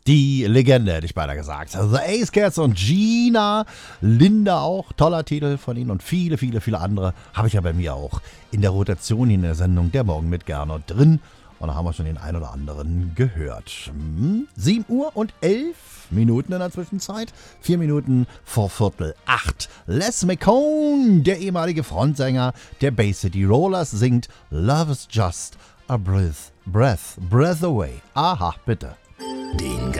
Die Legende, hätte ich beinahe gesagt. The Ace Cats und Gina. Linda auch. Toller Titel von ihnen und viele, viele, viele andere habe ich ja bei mir auch in der Rotation in der Sendung Der Morgen mit Gernot drin. Und da haben wir schon den ein oder anderen gehört. 7 Uhr und 11 Minuten in der Zwischenzeit. 4 Minuten vor 7:45. Les McCone, der ehemalige Frontsänger der Bay City Rollers, singt Love is just a breath away. Aha, bitte. Den